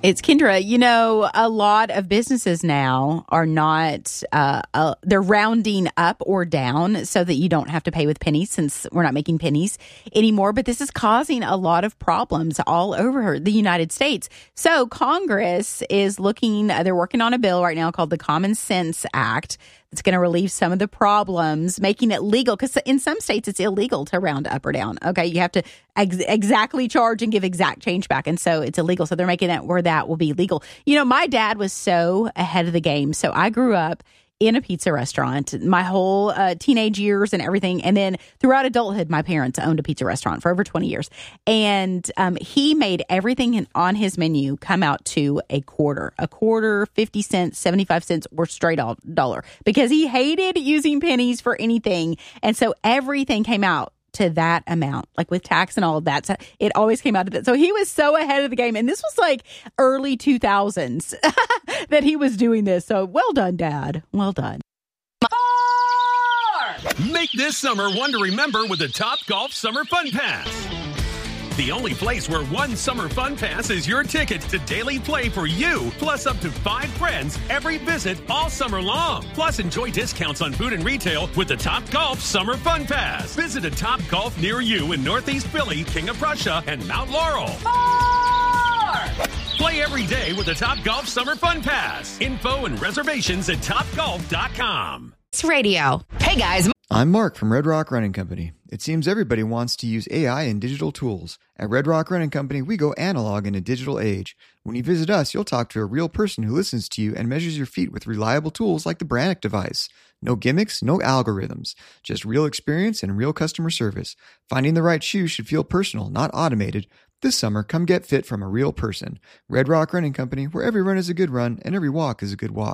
It's Kendra. You know, a lot of businesses now are not, they're rounding up or down so that you don't have to pay with pennies, since we're not making pennies anymore. But this is causing a lot of problems all over the United States. So Congress is looking, they're working on a bill right now called the Common Sense Act. It's going to relieve some of the problems, making it legal, because in some states it's illegal to round up or down. Okay, you have to exactly charge and give exact change back, and so it's illegal. So they're making it where that will be legal. You know, my dad was so ahead of the game. So I grew up in a pizza restaurant my whole teenage years and everything. And then throughout adulthood, my parents owned a pizza restaurant for over 20 years. And he made everything on his menu come out to a quarter, 50 cents, 75 cents, or straight out dollar, because he hated using pennies for anything. And so everything came out to that amount, like with tax and all of that. So it always came out to that. So he was so ahead of the game. And this was like early 2000s that he was doing this. So well done, Dad. Well done. Make this summer one to remember with the Top Golf Summer Fun Pass. The only place where one summer fun pass is your ticket to daily play for you, plus up to 5 friends every visit all summer long. Plus, enjoy discounts on food and retail with the Top Golf Summer Fun Pass. Visit a Top Golf near you in Northeast Philly, King of Prussia, and Mount Laurel. Play every day with the Top Golf Summer Fun Pass. Info and reservations at topgolf.com. It's radio. Hey, guys. I'm Mark from Red Rock Running Company. It seems everybody wants to use AI and digital tools. At Red Rock Running Company, we go analog in a digital age. When you visit us, you'll talk to a real person who listens to you and measures your feet with reliable tools like the Brannock device. No gimmicks, no algorithms. Just real experience and real customer service. Finding the right shoe should feel personal, not automated. This summer, come get fit from a real person. Red Rock Running Company, where every run is a good run and every walk is a good walk.